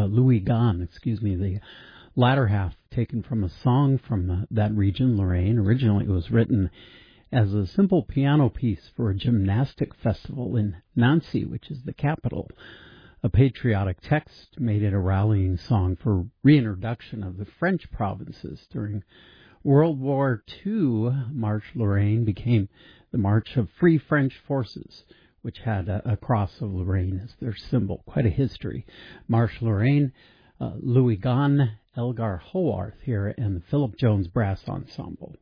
Louis Gahn, the latter half taken from a song from that region, Lorraine. Originally, it was written as a simple piano piece for a gymnastic festival in Nancy, which is the capital. A patriotic text made it a rallying song for reintroduction of the French provinces. During World War II, Marche Lorraine became the March of Free French Forces, which had a cross of Lorraine as their symbol. Quite a history. Marche Lorraine, Louis Gahn, Elgar Howarth here, and the Philip Jones Brass Ensemble.